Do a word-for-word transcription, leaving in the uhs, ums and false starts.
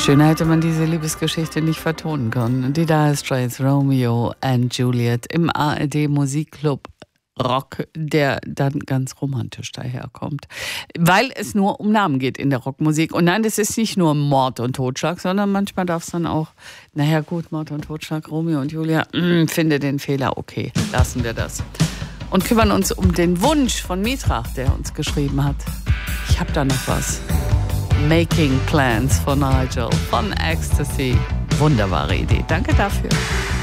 Schöner hätte man diese Liebesgeschichte nicht vertonen können. Die Dire Straits, Romeo and Juliet im A R D Musikclub Rock, der dann ganz romantisch daherkommt. Weil es nur um Namen geht in der Rockmusik. Und nein, das ist nicht nur Mord und Totschlag, sondern manchmal darf es dann auch, naja gut, Mord und Totschlag, Romeo und Julia, mh, finde den Fehler, okay, lassen wir das. Und kümmern uns um den Wunsch von Mitra, der uns geschrieben hat. Ich habe da noch was. Making Plans von Nigel, von Ecstasy. Wunderbare Idee. Danke dafür.